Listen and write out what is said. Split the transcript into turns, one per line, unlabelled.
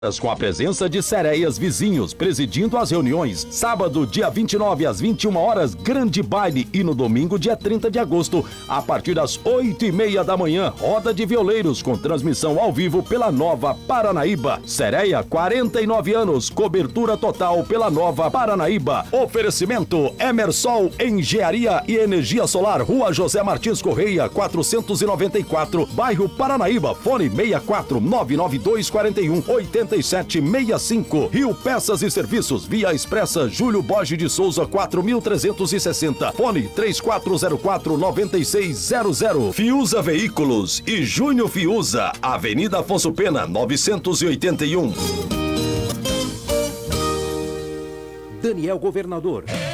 Com a presença de Sereias Vizinhos, presidindo as reuniões. Sábado, dia 29 às 21 horas, grande baile. E no domingo, dia 30 de agosto, a partir das 8h30 da manhã, roda de violeiros com transmissão ao vivo pela Nova Paranaíba. Sereia, 49 anos, cobertura total pela Nova Paranaíba. Oferecimento Emersol Engenharia e Energia Solar, Rua José Martins Correia, 494, bairro Paranaíba. Fone 64 992 41 8765. Rio Peças e Serviços, Via Expressa Júlio Borges de Souza 4360. Fone 3404-9600. Fiuza Veículos e Júnior Fiuza, Avenida Afonso Pena 981.
Daniel Governador.